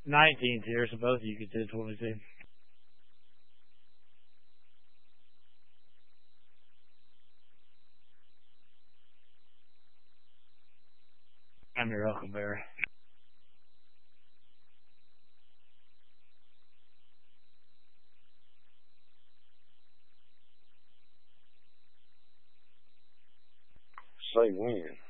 19's here, so both of you could do 22. I'm your Huckleberry. Say when.